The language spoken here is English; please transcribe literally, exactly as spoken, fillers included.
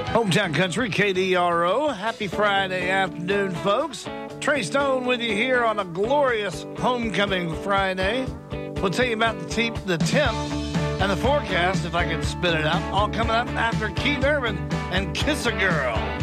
Hometown Country, K D R O. Happy Friday afternoon, folks. Trey Stone with you here on a glorious homecoming Friday. We'll tell you about the, te- the temp and the forecast, if I can spit it out, all coming up after Keith Urban and Kiss a Girl.